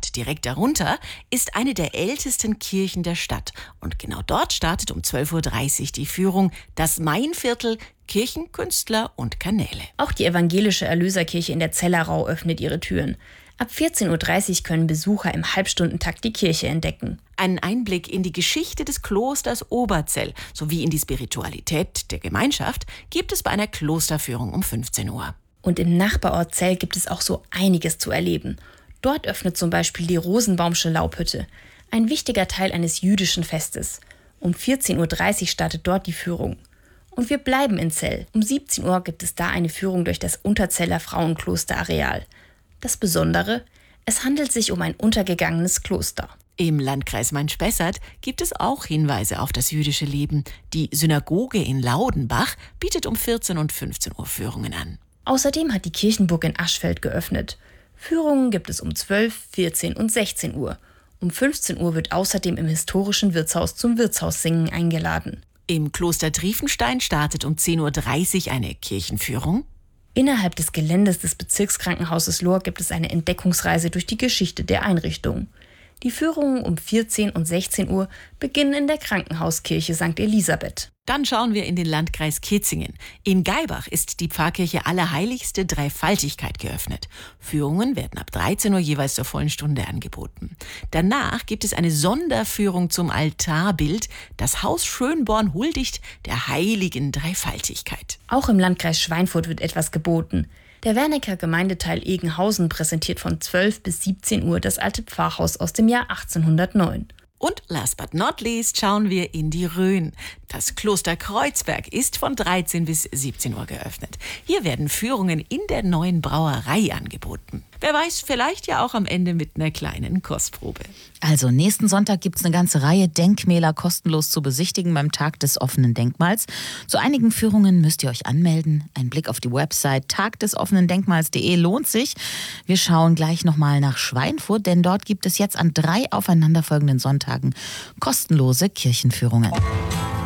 Innenstadt, direkt darunter, ist eine der ältesten Kirchen der Stadt. Und genau dort startet um 12:30 Uhr die Führung Das Mainviertel, Kirchen, Künstler und Kanäle. Auch die evangelische Erlöserkirche in der Zellerau öffnet ihre Türen. Ab 14:30 Uhr können Besucher im Halbstundentakt die Kirche entdecken. Einen Einblick in die Geschichte des Klosters Oberzell sowie in die Spiritualität der Gemeinschaft gibt es bei einer Klosterführung um 15 Uhr. Und im Nachbarort Zell gibt es auch so einiges zu erleben. Dort öffnet zum Beispiel die Rosenbaumsche Laubhütte, ein wichtiger Teil eines jüdischen Festes. Um 14:30 Uhr startet dort die Führung. Und wir bleiben in Zell. Um 17 Uhr gibt es da eine Führung durch das Unterzeller Frauenklosterareal. Das Besondere, es handelt sich um ein untergegangenes Kloster. Im Landkreis Main-Spessart gibt es auch Hinweise auf das jüdische Leben. Die Synagoge in Laudenbach bietet um 14 und 15 Uhr Führungen an. Außerdem hat die Kirchenburg in Aschfeld geöffnet. Führungen gibt es um 12, 14 und 16 Uhr. Um 15 Uhr wird außerdem im historischen Wirtshaus zum Wirtshaussingen eingeladen. Im Kloster Triefenstein startet um 10:30 Uhr eine Kirchenführung. Innerhalb des Geländes des Bezirkskrankenhauses Lohr gibt es eine Entdeckungsreise durch die Geschichte der Einrichtung. Die Führungen um 14 und 16 Uhr beginnen in der Krankenhauskirche St. Elisabeth. Dann schauen wir in den Landkreis Kitzingen. In Gaibach ist die Pfarrkirche Allerheiligste Dreifaltigkeit geöffnet. Führungen werden ab 13 Uhr jeweils zur vollen Stunde angeboten. Danach gibt es eine Sonderführung zum Altarbild. Das Haus Schönborn huldigt der heiligen Dreifaltigkeit. Auch im Landkreis Schweinfurt wird etwas geboten. Der Wernicker Gemeindeteil Egenhausen präsentiert von 12 bis 17 Uhr das alte Pfarrhaus aus dem Jahr 1809. Und last but not least schauen wir in die Rhön. Das Kloster Kreuzberg ist von 13 bis 17 Uhr geöffnet. Hier werden Führungen in der neuen Brauerei angeboten. Wer weiß, vielleicht ja auch am Ende mit einer kleinen Kostprobe. Also nächsten Sonntag gibt es eine ganze Reihe Denkmäler kostenlos zu besichtigen beim Tag des offenen Denkmals. Zu einigen Führungen müsst ihr euch anmelden. Ein Blick auf die Website tagdesoffenendenkmals.de lohnt sich. Wir schauen gleich nochmal nach Schweinfurt, denn dort gibt es jetzt an 3 aufeinanderfolgenden Sonntagen kostenlose Kirchenführungen.